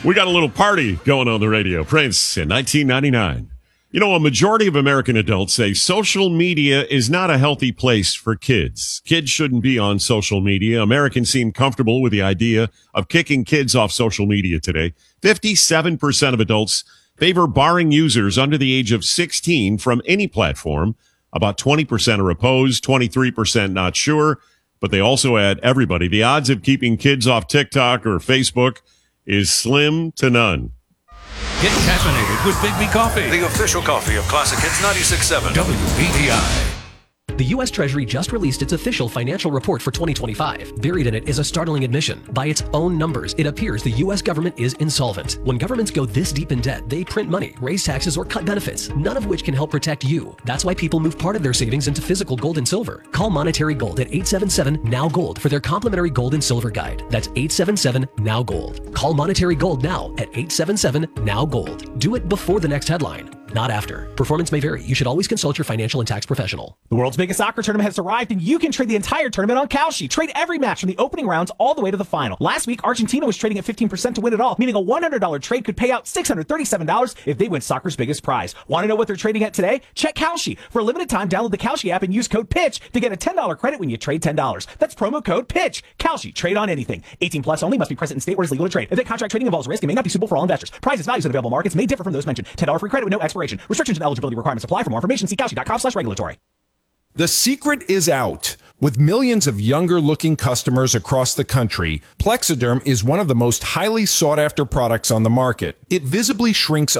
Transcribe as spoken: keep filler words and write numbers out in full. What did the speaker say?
We got a little party going on the radio. Prince in nineteen ninety-nine. You know, a majority of American adults say social media is not a healthy place for kids. Kids shouldn't be on social media. Americans seem comfortable with the idea of kicking kids off social media today. fifty-seven percent of adults favor barring users under the age of sixteen from any platform. About twenty percent are opposed, twenty-three percent not sure. But they also add everybody. The odds of keeping kids off TikTok or Facebook is slim to none. Get caffeinated with Big B Coffee, the official coffee of Classic Hits ninety-six point seven. W B T I. The U S Treasury just released its official financial report for twenty twenty-five. Buried in it is a startling admission. By its own numbers, it appears the U S government is insolvent. When governments go this deep in debt, they print money, raise taxes, or cut benefits, none of which can help protect you. That's why people move part of their savings into physical gold and silver. Call Monetary Gold at eight seven seven, N O W, GOLD for their complimentary gold and silver guide. That's eight seven seven, N O W, GOLD. Call Monetary Gold now at eight seven seven, N O W, GOLD. Do it before the next headline, not after. Performance may vary. You should always consult your financial and tax professional. The world's biggest soccer tournament has arrived, and you can trade the entire tournament on Kalshi. Trade every match from the opening rounds all the way to the final. Last week, Argentina was trading at fifteen percent to win it all, meaning a one hundred dollars trade could pay out six hundred thirty-seven dollars if they win soccer's biggest prize. Want to know what they're trading at today? Check Kalshi. For a limited time, download the Kalshi app and use code PITCH to get a ten dollars credit when you trade ten dollars. That's promo code PITCH. Kalshi. Trade on anything. eighteen plus only. Must be present in state where it's legal to trade. If that contract trading involves risk, it may not be suitable for all investors. Prices, values, and available markets may differ from those mentioned. ten dollars free credit with no expiration. Restrictions and eligibility requirements apply. For more information, see kalshi dot com slash regulatory. The secret is out. With millions of younger-looking customers across the country, Plexiderm is one of the most highly sought-after products on the market. It visibly shrinks